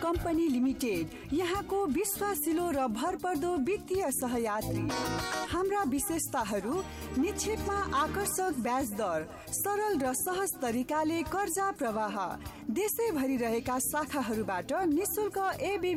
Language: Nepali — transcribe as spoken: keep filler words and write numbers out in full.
कम्पनी लिमिटेड, यहाँको विश्वासिलो र भरपर्दो वित्तीय सहयात्री। हाम्रा विशेषताहरू: निक्षेपमा आकर्षक ब्याज दर, सरल र सहज तरिकाले कर्जा प्रवाह, देशैभरि रहेका शाखाहरूबाट निशुल्क एबी